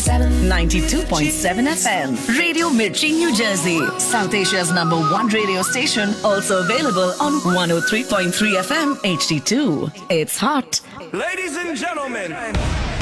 92.7 FM. Radio Mirchi, New Jersey. South Asia's #1 radio station. Also available on 103.3 FM HD2. It's hot. Ladies and gentlemen.